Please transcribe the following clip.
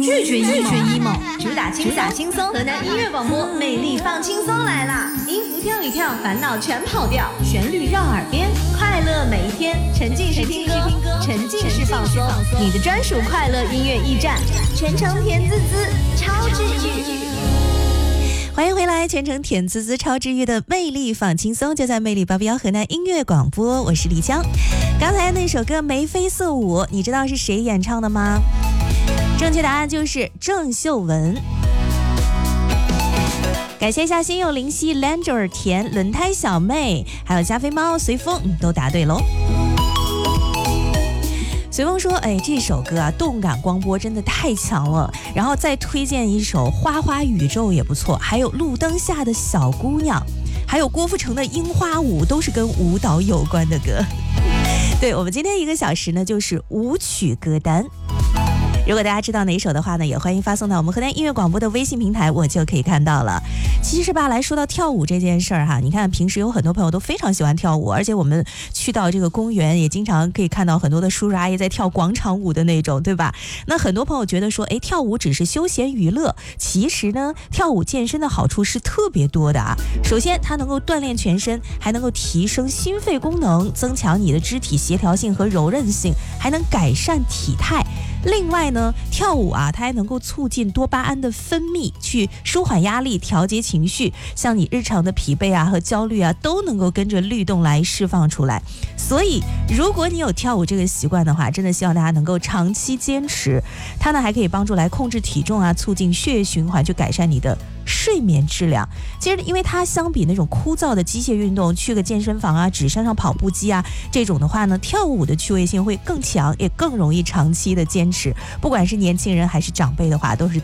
拒绝 emo， 主打轻松，河南音乐广播魅力放轻松来啦！音符跳一跳，烦恼全跑掉，旋律绕耳边，快乐每一天，沉浸式听歌，沉浸式放松，你的专属快乐音乐驿站，全程甜滋滋，超治愈。 欢迎回来，全程甜滋滋超治愈的魅力放轻松，就在魅力881河南音乐广播，我是李江。刚才那首歌眉飞色舞，你知道是谁演唱的吗？正确答案就是郑秀文。感谢一下心有灵犀、兰州尔甜、轮胎小妹，还有加菲猫、随风，都答对喽。随风说这首歌啊动感光波真的太强了，然后再推荐一首花花宇宙也不错，还有路灯下的小姑娘，还有郭富城的樱花舞，都是跟舞蹈有关的歌。对，我们今天1个小时呢就是舞曲歌单，如果大家知道哪首的话呢，也欢迎发送到我们河南音乐广播的微信平台，我就可以看到了。其实吧，来说到跳舞这件事儿哈，你看平时有很多朋友都非常喜欢跳舞，而且我们去到这个公园也经常可以看到很多的叔叔阿姨在跳广场舞的那种，对吧？那很多朋友觉得说，跳舞只是休闲娱乐，其实呢，跳舞健身的好处是特别多的啊。首先，它能够锻炼全身，还能够提升心肺功能，增强你的肢体协调性和柔韧性，还能改善体态。另外呢，跳舞啊，它还能够促进多巴胺的分泌，去舒缓压力，调节情绪，像你日常的疲惫啊和焦虑啊，都能够跟着律动来释放出来。所以，如果你有跳舞这个习惯的话，真的希望大家能够长期坚持。它呢，还可以帮助来控制体重啊，促进血液循环，去改善你的睡眠质量。其实因为它相比那种枯燥的机械运动，去个健身房啊，只上跑步机啊，这种的话呢，跳舞的趣味性会更强，也更容易长期的坚持。不管是年轻人还是长辈的话，都是